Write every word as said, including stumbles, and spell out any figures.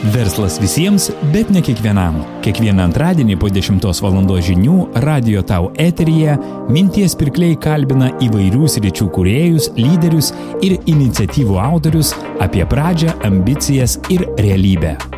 Verslas visiems, bet ne kiekvienam. Kiekvieną antradienį po dešimtos valandos žinių Radio Tau eteryje Minties pirkliai kalbina įvairių sričių kūrėjus, lyderius ir iniciatyvų autorius apie pradžią, ambicijas ir realybę.